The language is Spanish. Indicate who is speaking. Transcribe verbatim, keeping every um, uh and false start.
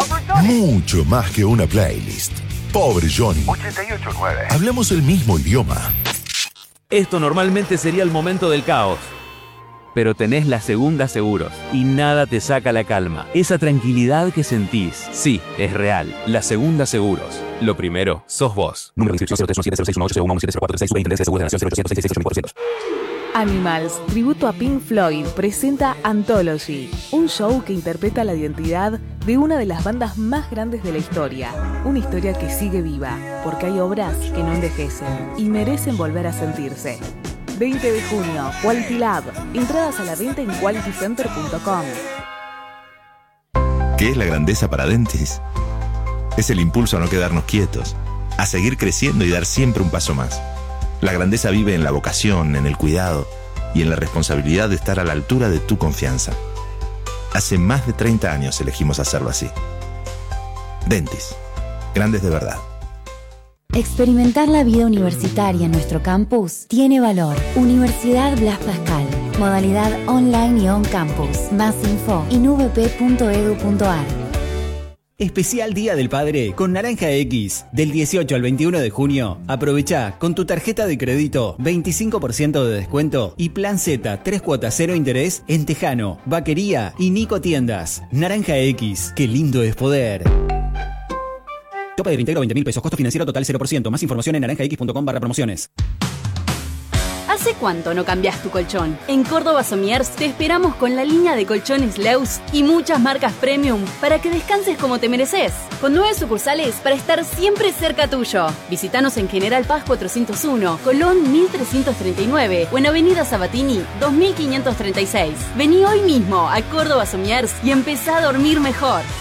Speaker 1: Mucho más que una playlist. Pobre Johnny.
Speaker 2: ochenta y ocho nueve.
Speaker 1: Hablamos el mismo idioma.
Speaker 3: Esto normalmente sería el momento del caos. Pero tenés la Segunda Seguros y nada te saca la calma. Esa tranquilidad que sentís, sí, es real. La Segunda Seguros. Lo primero, sos vos. Número de inscripción cero tres uno siete cero seis uno ocho cero uno siete cero cuatro tres seis. Superintendencia de Seguros de la Nación cero ochocientos sesenta y seis cuatrocientos.
Speaker 4: Animals, tributo a Pink Floyd, presenta Anthology, un show que interpreta la identidad de una de las bandas más grandes de la historia. Una historia que sigue viva, porque hay obras que no envejecen y merecen volver a sentirse. veinte de junio, Quality Lab. Entradas a la venta en quality center punto com.
Speaker 5: ¿Qué es la grandeza para Dentis? Es el impulso a no quedarnos quietos, a seguir creciendo y dar siempre un paso más. La grandeza vive en la vocación, en el cuidado y en la responsabilidad de estar a la altura de tu confianza. Hace más de treinta años elegimos hacerlo así. Dentis, grandes de verdad.
Speaker 6: Experimentar la vida universitaria en nuestro campus tiene valor. Universidad Blas Pascal. Modalidad online y on campus. Más info en u v p punto e d u punto a r.
Speaker 7: Especial Día del Padre con Naranja X. Del dieciocho al veintiuno de junio, aprovecha con tu tarjeta de crédito veinticinco por ciento de descuento y Plan Z tres cuotas cero interés en Tejano, Vaquería y Nico Tiendas. Naranja X, qué lindo es poder. Tope de reintegro veinte mil pesos, costo financiero total cero por ciento. Más información en naranja x punto com barra promociones.
Speaker 8: ¿Hace cuánto no cambias tu colchón? En Córdoba Somiers te esperamos con la línea de colchones Leus y muchas marcas premium para que descanses como te mereces. Con nueve sucursales para estar siempre cerca tuyo. Visítanos en General Paz cuatrocientos uno, Colón mil trescientos treinta y nueve o en Avenida Sabatini dos mil quinientos treinta y seis. Vení hoy mismo a Córdoba Somiers y empezá a dormir mejor.